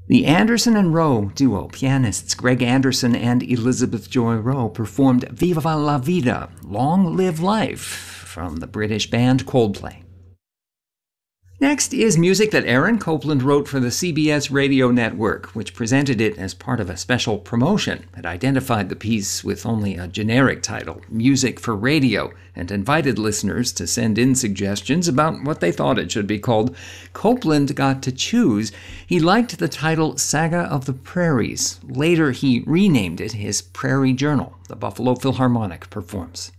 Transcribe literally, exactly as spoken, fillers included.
The Anderson and Rowe duo, pianists Greg Anderson and Elizabeth Joy Rowe, performed Viva la Vida, Long Live Life, from the British band Coldplay. Next is music that Aaron Copland wrote for the C B S radio network, which presented it as part of a special promotion. It identified the piece with only a generic title, Music for Radio, and invited listeners to send in suggestions about what they thought it should be called. Copland got to choose. He liked the title Saga of the Prairies. Later, he renamed it his Prairie Journal. The Buffalo Philharmonic performs.